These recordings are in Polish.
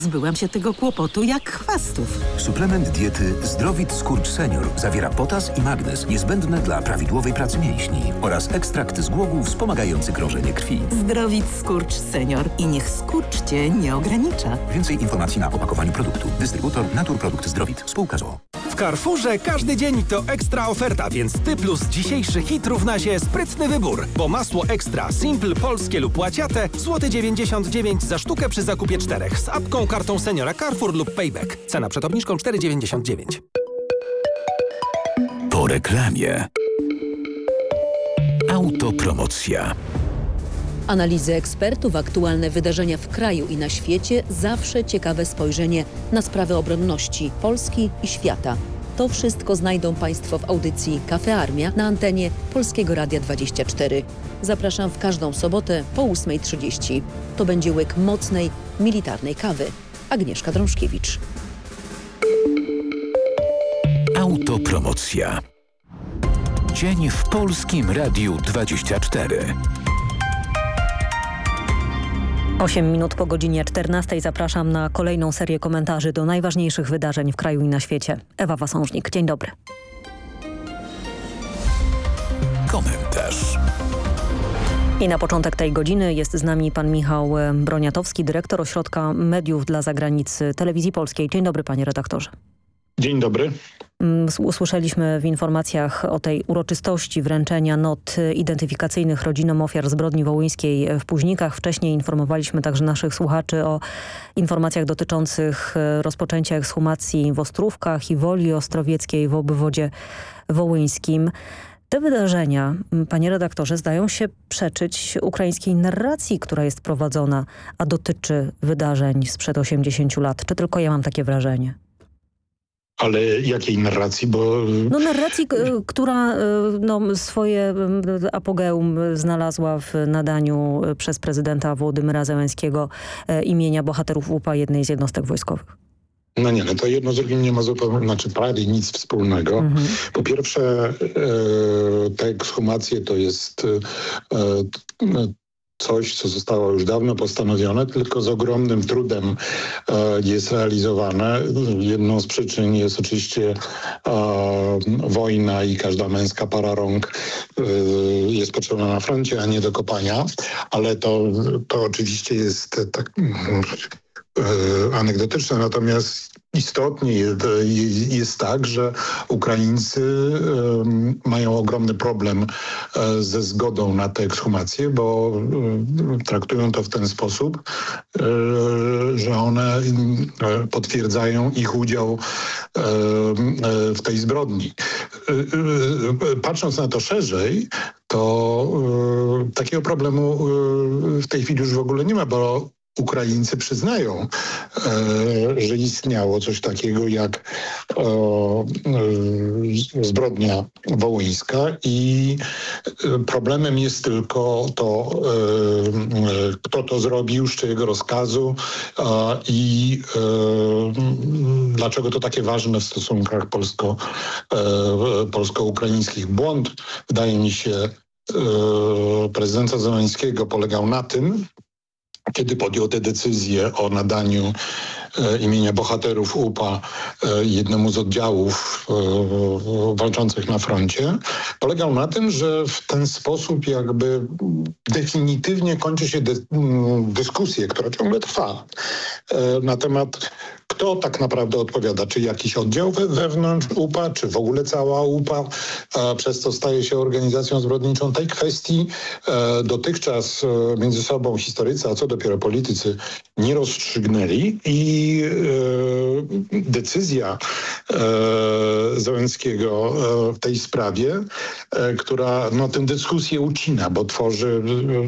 Zbyłam się tego kłopotu jak chwastów. Suplement diety Zdrowit Skurcz Senior zawiera potas i magnez niezbędne dla prawidłowej pracy mięśni oraz ekstrakt z głogów wspomagający krążenie krwi. Zdrowit Skurcz Senior i niech skurcz Cię nie ogranicza. Więcej informacji na opakowaniu produktu. Dystrybutor Naturprodukt Zdrowit. Spółka z o.o. W Carrefourze każdy dzień to ekstra oferta, więc Ty plus dzisiejszy hit równa się sprytny wybór. Bo masło ekstra Simple, polskie lub łaciate, złoty 99 za sztukę przy zakupie 4 z apką, kartą seniora Carrefour lub Payback. Cena przed obniżką 4,99. Po reklamie. Autopromocja. Analizy ekspertów, aktualne wydarzenia w kraju i na świecie, zawsze ciekawe spojrzenie na sprawy obronności Polski i świata. To wszystko znajdą Państwo w audycji Cafe Armia na antenie Polskiego Radia 24. Zapraszam w każdą sobotę po 8:30. To będzie łyk mocnej, militarnej kawy. Agnieszka Drążkiewicz. Autopromocja. Dzień w Polskim Radiu 24. 8 minut po godzinie 14 zapraszam na kolejną serię komentarzy do najważniejszych wydarzeń w kraju i na świecie. Ewa Wasążnik, dzień dobry. Komentarz. I na początek tej godziny jest z nami pan Michał Broniatowski, dyrektor Ośrodka Mediów dla Zagranicy Telewizji Polskiej. Dzień dobry, panie redaktorze. Dzień dobry. Usłyszeliśmy w informacjach o tej uroczystości wręczenia not identyfikacyjnych rodzinom ofiar zbrodni wołyńskiej w Późnikach. Wcześniej informowaliśmy także naszych słuchaczy o informacjach dotyczących rozpoczęcia ekshumacji w Ostrówkach i Woli Ostrowieckiej w obwodzie wołyńskim. Te wydarzenia, panie redaktorze, zdają się przeczyć ukraińskiej narracji, która jest prowadzona, a dotyczy wydarzeń sprzed 80 lat. Czy tylko ja mam takie wrażenie? Ale jakiej narracji? Bo... No narracji, która swoje apogeum znalazła w nadaniu przez prezydenta Wołodymyra Zełenskiego imienia bohaterów UPA, jednej z jednostek wojskowych. No to jedno z drugim nie ma zupełnie, prawie nic wspólnego. Po pierwsze, te ekshumacje to jest coś, co zostało już dawno postanowione, tylko z ogromnym trudem jest realizowane. Jedną z przyczyn jest oczywiście wojna i każda męska para rąk jest potrzebna na froncie, a nie do kopania. Ale to oczywiście jest tak anegdotyczne, natomiast istotnie jest tak, że Ukraińcy mają ogromny problem ze zgodą na te ekshumacje, bo traktują to w ten sposób, że one potwierdzają ich udział w tej zbrodni. Patrząc na to szerzej, to takiego problemu w tej chwili już w ogóle nie ma, bo Ukraińcy przyznają, że istniało coś takiego jak zbrodnia wołyńska i problemem jest tylko to, kto to zrobił, z czyjego rozkazu i dlaczego to takie ważne w stosunkach polsko-ukraińskich. Błąd, wydaje mi się, prezydenta Zełenskiego polegał na tym, kiedy podjął tę decyzję o nadaniu imienia bohaterów UPA jednemu z oddziałów walczących na froncie, polegał na tym, że w ten sposób jakby definitywnie kończy się dyskusja, która ciągle trwa na temat, kto tak naprawdę odpowiada, czy jakiś oddział wewnątrz UPA, czy w ogóle cała UPA, przez co staje się organizacją zbrodniczą. Tej kwestii dotychczas między sobą historycy, a co dopiero politycy, nie rozstrzygnęli i decyzja Zełenskiego w tej sprawie, która tę dyskusję ucina, bo tworzy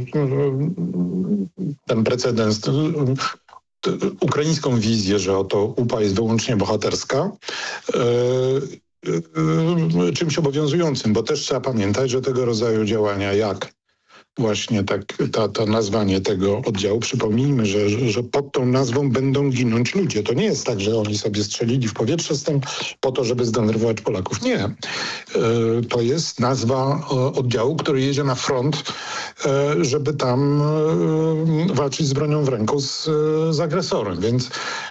ten precedens, ukraińską wizję, że oto UPA jest wyłącznie bohaterska, czymś obowiązującym, bo też trzeba pamiętać, że tego rodzaju działania jak właśnie to nazwanie tego oddziału. Przypomnijmy, że pod tą nazwą będą ginąć ludzie. To nie jest tak, że oni sobie strzelili w powietrze z tym po to, żeby zdenerwować Polaków. Nie. To jest nazwa oddziału, który jedzie na front, żeby tam walczyć z bronią w ręku z agresorem. Więc